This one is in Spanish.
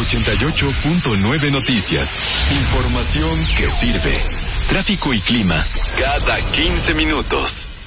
88.9 Noticias. Información que sirve. Tráfico y clima cada 15 minutos.